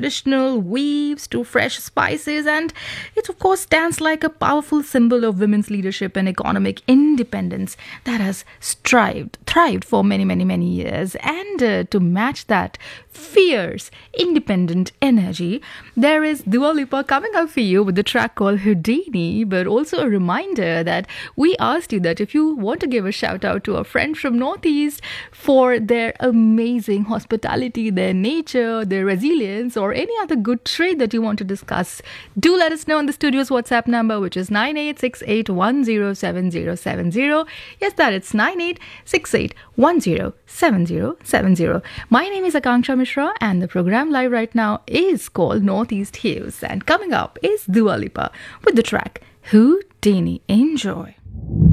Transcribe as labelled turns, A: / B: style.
A: traditional weaves to fresh spices, and it, of course, stands like a powerful symbol of women's leadership and economic independence that has thrived for many, many, many years. And to match that fierce, independent energy, there is Dua Lipa coming up for you with the track called Houdini, but also a reminder that we asked you that if you want to give a shout out to a friend from Northeast for their amazing hospitality, their nature, their resilience, or any other good trait that you want to discuss, do let us know on the studio's WhatsApp number, which is 9868107070. Yes, that it's 9868107070. My name is Akanksha Mishra, and the program live right now is called Northeast Hues. And coming up is Dua Lipa with the track Houdini. Enjoy.